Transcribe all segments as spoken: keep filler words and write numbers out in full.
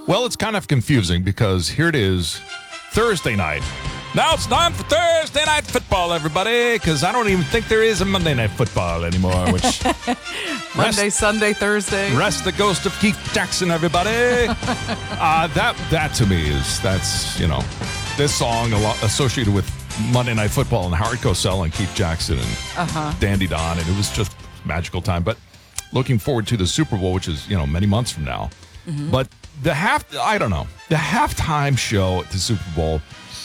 Well, it's kind of confusing because here it is, Thursday night. Now it's time for Thursday night football, everybody, because I don't even think there is a Monday night football anymore. Which Monday, rest, Sunday, Thursday. Rest the ghost of Keith Jackson, everybody. uh, that that to me is that's you know this song a lot associated with Monday Night Football and Howard Cosell and Keith Jackson and uh-huh. Dandy Don, and it was just magical time. But looking forward to the Super Bowl, which is you know many months from now. Mm-hmm. But the half I don't know the halftime show at the Super Bowl.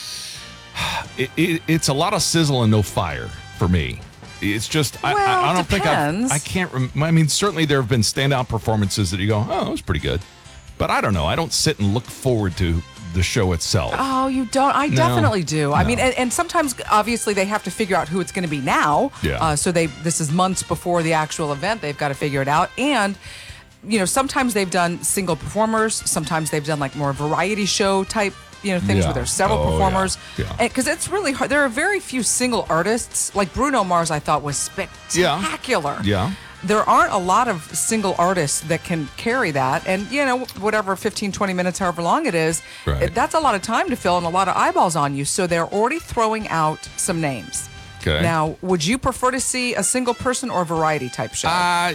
It, it, it's a lot of sizzle and no fire for me. It's just well, I, I, I don't depends. think I I can't. Rem- I mean, certainly there have been standout performances that you go, oh, that was pretty good. But I don't know. I don't sit and look forward to the show itself. Oh, you don't? I no, definitely do. No. I mean, and, and sometimes obviously they have to figure out who it's going to be now. Yeah. Uh, so they this is months before the actual event. They've got to figure it out. And you know, sometimes they've done single performers. Sometimes they've done like more variety show type. You know, things yeah. where there's several oh, performers. Yeah. Because yeah. it's really hard. There are very few single artists. Like Bruno Mars, I thought was spectacular. Yeah. yeah. There aren't a lot of single artists that can carry that. And, you know, whatever, fifteen, twenty minutes, however long it is, right. it, that's a lot of time to fill and a lot of eyeballs on you. So they're already throwing out some names. Okay. Now, would you prefer to see a single person or variety type show? Uh,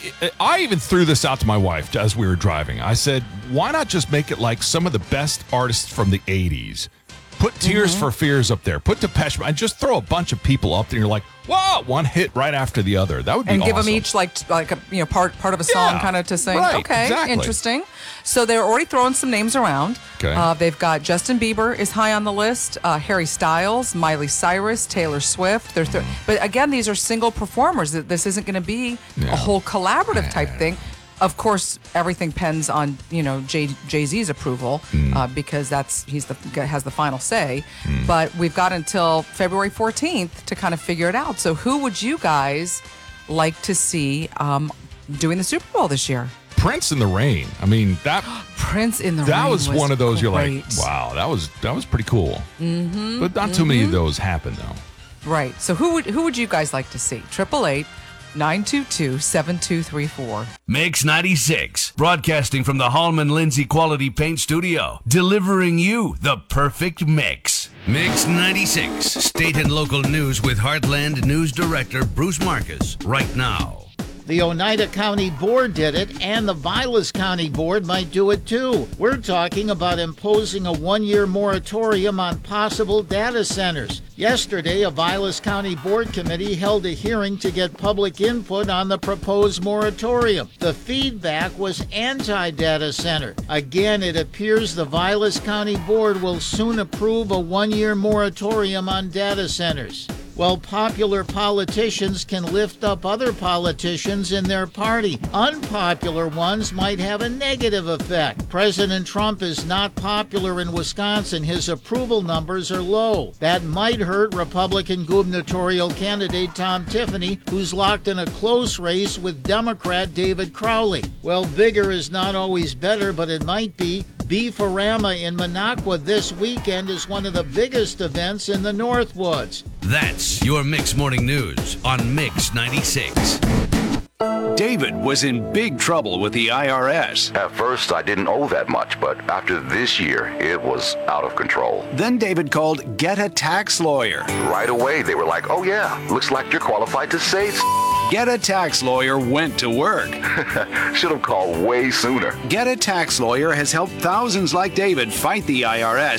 I even threw this out to my wife as we were driving. I said, why not just make it like some of the best artists from the eighties? Put Tears mm-hmm. for Fears up there. Put Depeche Mode. And just throw a bunch of people up there. And you're like, whoa, one hit right after the other. That would be and awesome. give them each like like a you know part part of a song yeah, kind of to sing. Right, okay, exactly. Interesting. So they're already throwing some names around. Okay. Uh, they've got Justin Bieber is high on the list. Uh, Harry Styles, Miley Cyrus, Taylor Swift. They're th- but again, these are single performers. This isn't going to be yeah. a whole collaborative type thing. Of course, everything depends on you know Jay Jay-Z's approval mm. uh, because that's he's the has the final say. Mm. But we've got until February fourteenth to kind of figure it out. So who would you guys like to see um, doing the Super Bowl this year? Prince in the Rain. I mean that. Prince in the that Rain was, was one of those. great. You're like, wow, that was that was pretty cool. Mm-hmm, but not mm-hmm. too many of those happen though. Right. So who would who would you guys like to see? Triple eight. nine two two, seven two three four. Mix ninety-six, broadcasting from the Hallman Lindsay Quality Paint Studio, delivering you the perfect mix. Mix ninety-six, state and local news with Heartland News Director Bruce Marcus, right now. The Oneida County Board did it, and the Vilas County Board might do it too. We're talking about imposing a one-year moratorium on possible data centers. Yesterday, a Vilas County Board committee held a hearing to get public input on the proposed moratorium. The feedback was anti-data center. Again, it appears the Vilas County Board will soon approve a one-year moratorium on data centers. Well, popular politicians can lift up other politicians in their party. Unpopular ones might have a negative effect. President Trump is not popular in Wisconsin. His approval numbers are low. That might hurt Republican gubernatorial candidate Tom Tiffany, who's locked in a close race with Democrat David Crowley. Well, bigger is not always better, but it might be. Beefarama in Minocqua this weekend is one of the biggest events in the Northwoods. That's your Mix Morning News on Mix ninety-six. David was in big trouble with the I R S. At first, I didn't owe that much, but after this year, it was out of control. Then David called Get a Tax Lawyer. Right away, they were like, oh yeah, looks like you're qualified to save. Get a Tax Lawyer went to work. Should have called way sooner. Get a Tax Lawyer has helped thousands like David fight the I R S